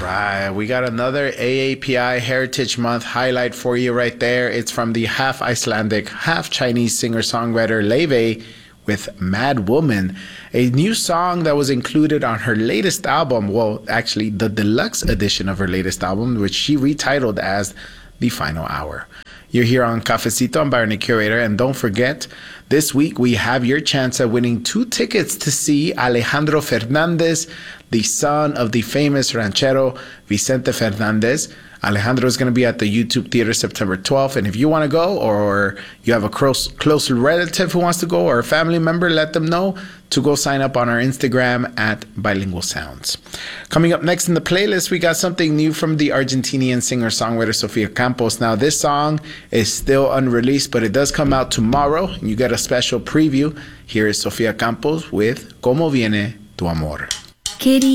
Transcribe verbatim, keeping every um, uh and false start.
right, we got another A A P I Heritage Month highlight for you right there. It's from the half Icelandic, half Chinese singer-songwriter Laufey with Mad Woman, a new song that was included on her latest album. Well, actually, the deluxe edition of her latest album, which she retitled as The Final Hour. You're here on Cafecito. I'm Byron the Curator, and don't forget, this week we have your chance at winning two tickets to see Alejandro Fernandez, the son of the famous ranchero Vicente Fernandez. Alejandro is going to be at the YouTube Theater September twelfth, and if you want to go, or you have a close, close relative who wants to go, or a family member, let them know to go sign up on our Instagram at Bilingual Sounds. Coming up next in the playlist, we got something new from the Argentinian singer-songwriter Sofia Campos. Now, this song is still unreleased, but it does come out tomorrow, and you get a special preview. Here is Sofia Campos with Como Viene Tu Amor. Quería